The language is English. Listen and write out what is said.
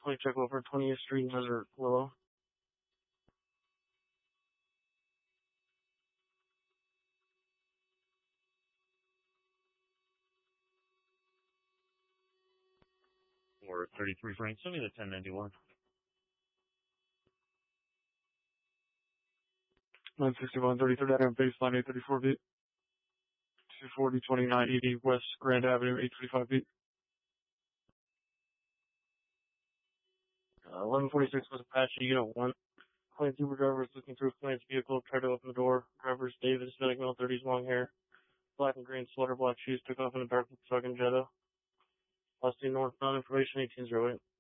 20 check over 20th Street, Desert Willow. Or 33 Frank, send me the 1091. 961, 33rd Avenue, baseline 834 feet. 240, 2980 West Grand Avenue, 825 feet. 1146 was Apache Unit 1. Plains Uber driver was looking through Plains vehicle, tried to open the door. Driver's Davis, Hispanic male, 30s, long hair. Black and green sweater, black shoes, took off in a dark Volkswagen Jetta. Last seen northbound information, 1808.